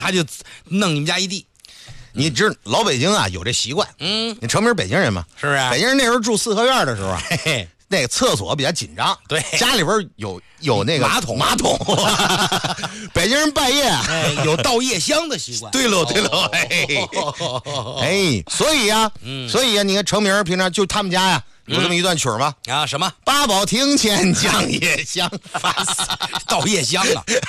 他就弄你们家一地。 你知老北京啊有这习惯，你成名北京人嘛， 是不是？ 北京人那时候住四合院的时候啊， 嘿嘿， 那个厕所比较紧张， 对， 家里边有那个马桶，北京人半夜有倒夜香的习惯。 对喽，所以呀，你看成名平常就他们家呀。有这么一段曲儿吗？ 啊，什么？ 八宝庭前将夜香， 烦死！倒夜香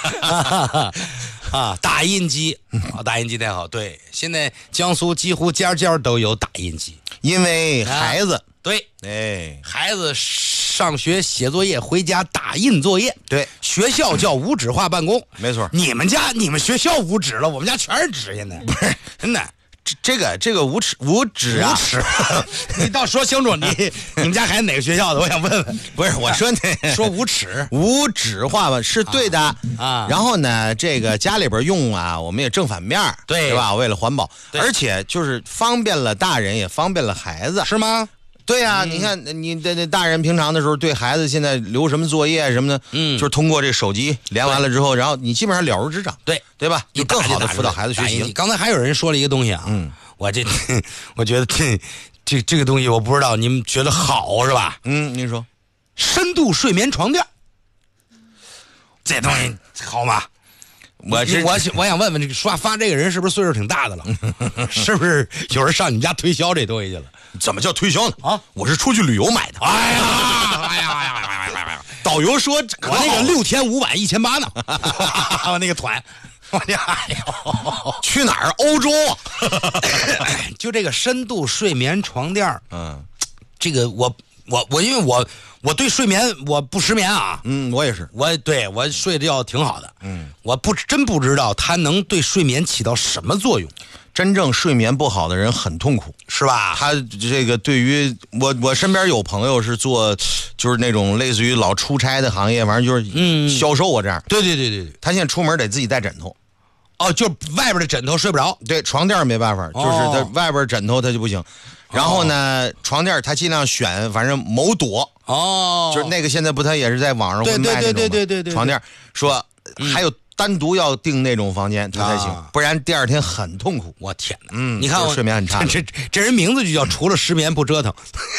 啊！打印机，打印机太好。对，现在江苏几乎家家都有打印机， 因为孩子， 对，孩子上学写作业，回家打印作业。 对， 学校叫无纸化办公， 没错。 你们学校无纸了，我们家全是纸，现在不是真的。 这个无纸啊， 你倒说清楚，你们家孩子哪个学校的？我想问问。 不是，我说那说无纸化吧是对的啊。 然后呢，这个家里边用啊，我们也正反面，对吧？为了环保，而且就是方便了大人，也方便了孩子， 是吗？ 对呀，你看你的大人平常的时候对孩子现在留什么作业什么的，就是通过这手机连完了之后，然后你基本上了如指掌，对吧？就更好的辅导孩子学习。 刚才还有人说了一个东西啊，我觉得这个东西我不知道你们觉得好是吧？ 您说， 深度睡眠床垫，这东西好吗？我想问问这个发这个人是不是岁数挺大的了？是不是有人上你们家推销这东西去了？ 怎么叫推销呢？啊，我是出去旅游买的。 哎呀！ 导游说我那个6天5晚1800呢，我那个团，我的哎呦， 去哪儿？欧洲啊！ 就这个深度睡眠床垫，这个我因为我对睡眠我不失眠啊， 我也是， 我睡得觉挺好的，我真不知道它能对睡眠起到什么作用。 真正睡眠不好的人很痛苦， 是吧？ 他这个对于我身边有朋友是做就是那种类似于老出差的行业，反正就是销售啊这样。 对， 他现在出门得自己带枕头。 哦，就外边的枕头睡不着， 对，床垫没办法，就是他外边枕头他就不行。然后呢，床垫他尽量选，反正某朵就是那个现在不他也是在网上会卖那种对床垫，说还有单独要订那种房间他才行，不然第二天很痛苦。 我天哪！你看我睡眠很差， 这人名字就叫除了失眠不折腾。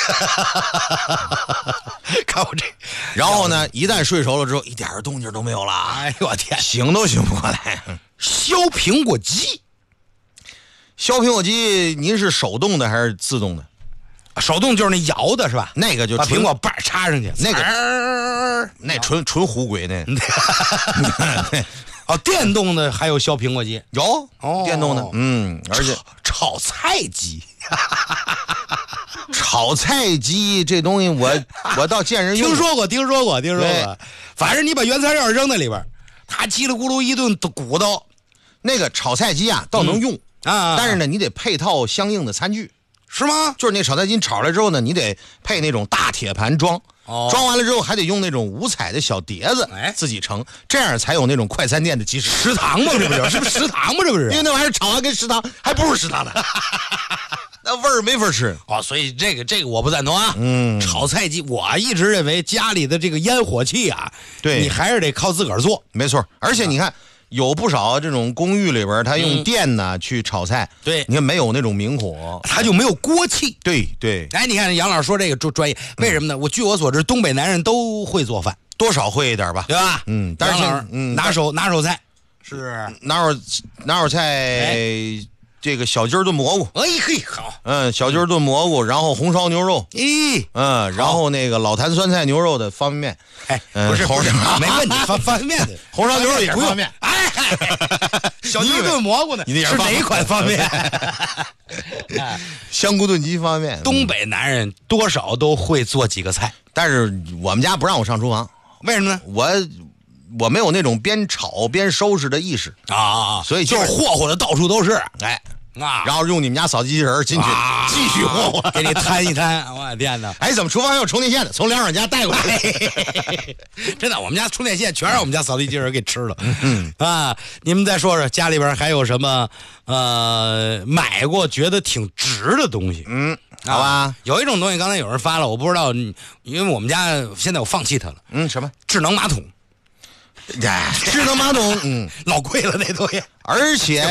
看我这， 然后呢，一旦睡熟了之后，一点动静都没有了。 哎呦我天， 醒都醒不过来。 削苹果机， 削苹果机，您是手动的还是自动的？ 手动就是那摇的是吧？ 那个就把苹果瓣插上去， 那纯胡鬼那。 哦，电动的还有削苹果机， 有电动的，而且炒菜机， 炒菜机这东西我倒见人用， 听说过，反正你把原材料扔在里边，它叽里咕噜一顿鼓捣。 那个炒菜机啊，倒能用但是呢，你得配套相应的餐具， 是吗？ 就是那炒菜机炒出来之后呢，你得配那种大铁盘装。装完了之后还得用那种五彩的小碟子自己盛，这样才有那种快餐店的即食。 食堂吗？这不就是不是食堂吗？这不是？ 因为那玩意儿炒完跟食堂还不如食堂的，那味儿没法吃。 所以这个我不赞同啊。炒菜机我一直认为家里的这个烟火气啊， 对你还是得靠自个儿做。 没错，而且你看。有不少这种公寓里边，他用电呢去炒菜， 对， 你看没有那种明火， 他就没有锅气。 对。 哎，你看杨老师说这个专业，为什么呢？据我所知，东北男人都会做饭， 多少会一点吧， 对吧？ 但是拿手菜，是不是？ 拿手菜，这个小鸡炖蘑菇， 哎嘿，好， 小鸡炖蘑菇，然后红烧牛肉，然后那个老坛酸菜牛肉的方便面， 不是，没问题，方便面的红烧牛肉也是方便面， 小鸡炖蘑菇呢？是哪一款方便面？ 香菇炖鸡方便面。 东北男人多少都会做几个菜， 但是我们家不让我上厨房， 为什么呢？ 我没有那种边炒边收拾的意识所以就是霍霍的到处都是， 然后用你们家扫地机器人进去继续霍霍， 给你摊一摊。我的天哪！ 怎么厨房还有充电线的？从梁爽家带过来。 真的，我们家充电线全让我们家扫地机器人给吃了。你们再说说家里边还有什么买过觉得挺值的东西？ 好吧。 有一种东西刚才有人发了，我不知道，因为我们家现在我放弃它了。 什么？ 智能马桶。 智能马桶， 老贵了那东西， 而且